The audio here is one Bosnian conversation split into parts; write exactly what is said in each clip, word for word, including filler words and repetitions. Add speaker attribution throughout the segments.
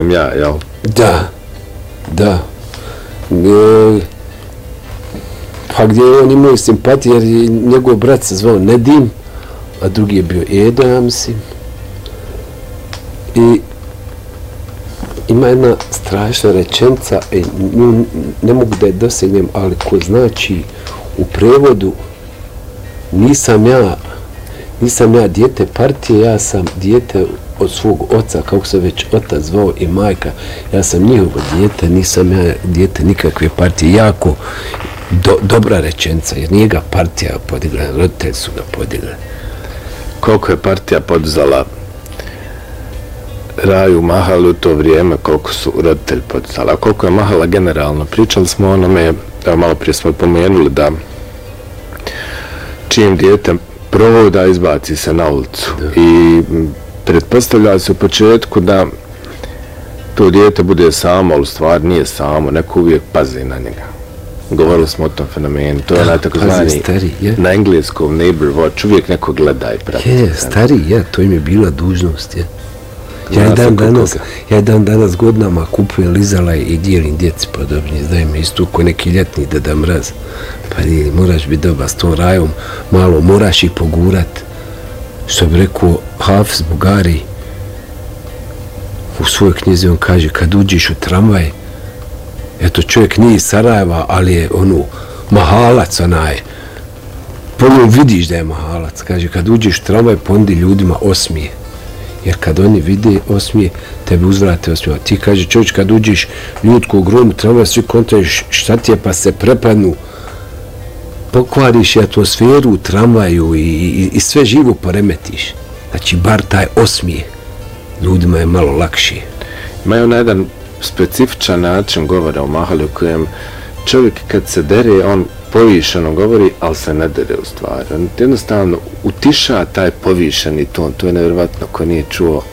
Speaker 1: Ja, jel?
Speaker 2: Da, da. E, pa gdje je on imao simpatije, jer je njegov brat se zvao Nedim, a drugi je bio Edo, ja mislim. I ima jedna strašna rečenica, e, nju ne mogu da je dosegnem, ali ko znači u prevodu nisam ja, nisam ja dijete partije, ja sam dijete od svog oca, kako se već otac zvao i majka, ja sam njihovo dijete, nisam ja dijete nikakve partije. Jako do, dobra rečenica, jer nije ga partija podigla, roditelji su ga podigli.
Speaker 1: Koliko je partija podizala Raju Mahalu u to vrijeme, koliko su roditelji podizali, a koliko je Mahala generalno? Pričali smo o onome, evo malo prije smo pomenuli da čim dijete provoda izbaci se na ulicu da. I pretpostavlja se u početku da to dijete bude samo, ali u stvari nije samo, neko uvijek pazi na njega. Govorili smo o tom fenomenu, to je na tako zvani, na engleskom neighbor watch, uvijek neko gleda i prati.
Speaker 2: Je, stari, ja, to im je bila dužnost, je. Ja, ja, dan danas, ja dan danas godinama kupujem lizala i dijelim djeci podobnije, daj me istu ko neki ljetni Deda Mraz. Pa dijeli, moraš biti dobar s tom Rajom, malo moraš ih pogurat. Što bi rekao Hafiz Bugari, u svojoj knjizi on kaže, kad uđeš u tramvaj, eto čovjek nije iz Sarajeva, ali je ono, mahalac onaj, po njom vidiš da je mahalac, kaže, kad uđeš u tramvaj, pondi ljudima osmije. Jer kad oni vide osmije, tebi uzvrate osmije. Ti kaže, čovječ, kad uđeš ljudku u gromu tramvaj, svi kontaš šta ti je, pa se prepadnu, pokvariš atmosferu u tramvaju i, i, i sve živo poremetiš. Znači, bar taj osmije ljudima je malo lakše.
Speaker 1: Imaju na jedan specifičan način govora o Mahali u kojem čovjek kad se dere, on povišeno govori, ali se ne dere u stvari. On jednostavno utiša taj povišeni ton, to je nevjerovatno ko nije čuo.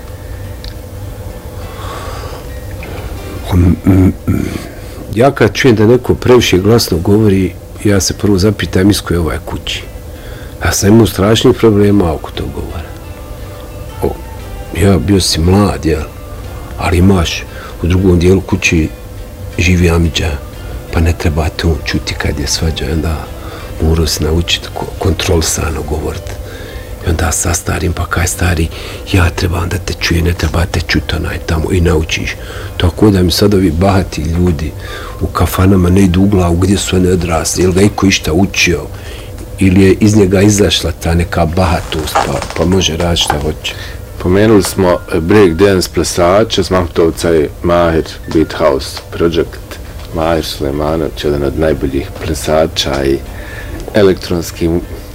Speaker 2: Ja kad čujem da neko previše glasno govori, ja se prvo zapitam iz koje ovaj kući. Ja sam imao strašnih problema oko tog govora. O, ja bio si mlad, jel? Ali imaš u drugom dijelu kući živi Amidža, pa ne treba te on čuti kad je svađa, onda morao se naučiti kontrolisano govoriti. I onda sa starim, pa kaj stari, ja trebam da te čuje, ne treba te čuti onaj tamo i naučiš. Tako da mi sad ovi bahati ljudi u kafanama ne idu u glavu gdje su oni odrasli, ili ga iko išta učio, ili je iz njega izašla ta neka bahatost, pa, pa može raditi šta hoće.
Speaker 1: Pomenuli smo breakdance plesača s Mahmutovca i Mahir Beat House Project. Mahir Sulejmanović, jedan od najboljih plesača i elektronskih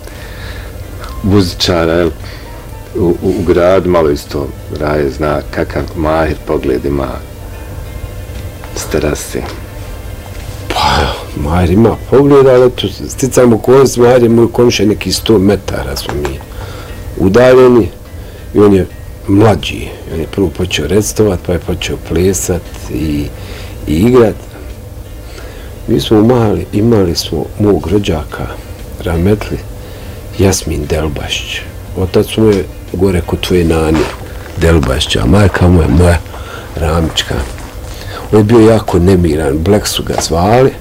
Speaker 1: muzičara u, u, u gradu, malo isto Raje zna kakav Mahir pogled ima s terase.
Speaker 2: Pa, Mahir ima pogled, ali eto, sticajmo okolnosti, Mahir je moj komšija neki sto metara smo mi udaljeni i on je mlađi. On je prvo počeo recitovat, pa je počeo plesat i, i igrat. Mi smo mali, imali smo mog rođaka, Rametli, Jasmin Delbašć. Otac mu je gore kod tvoje nani, Delbašća, a majka mu je moja Ramička. On je bio jako nemiran, Black su ga zvali.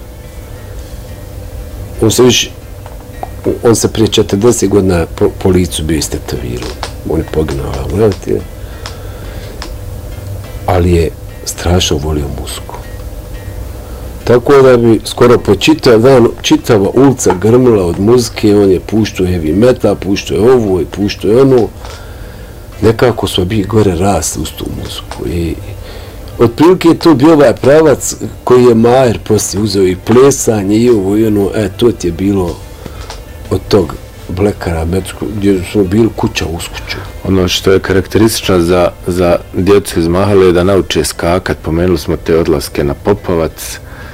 Speaker 2: On se više, on se prije četrdeset godina po, po licu bio istetoviran. On je poginuo, ali je strašno volio muziku. Tako da bi skoro po čitav dan, čitava ulica grmila od muzike, on je puštao heavy metal, puštao je ovo i puštao je ono. Nekako smo bili gore rasli uz tu muziku. I otprilike je to bio ovaj pravac koji je Mahir poslije uzeo i plesanje i ovo i ono, e, to ti je bilo od tog Blekara Metsku, gdje smo bili kuća uz kuću.
Speaker 1: Ono što je karakteristično za, za djecu iz Mahale je da nauče skakat, pomenuli smo te odlaske na Popovac,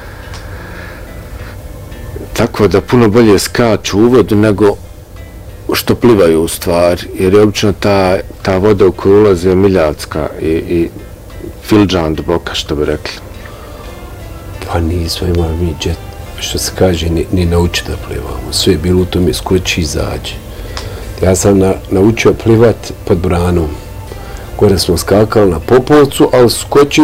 Speaker 1: tako da puno bolje skaču u vodu nego što plivaju u stvari, jer je obično ta, ta voda u koju ulaze miljacka i, i filđan duboka, što bi rekli.
Speaker 2: Pa nismo imali mi džet, što se kaže, ni, ni nauči da plivamo. Sve je bilo u tome skoči i izađe. Ja sam na, naučio plivat pod branom. Gore smo skakali na Popovcu, ali skoči